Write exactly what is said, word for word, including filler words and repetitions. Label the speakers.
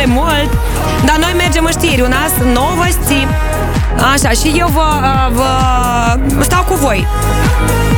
Speaker 1: mult. Dar noi mergem în știri, un as novosti. Așa, și eu vă, vă stau cu voi.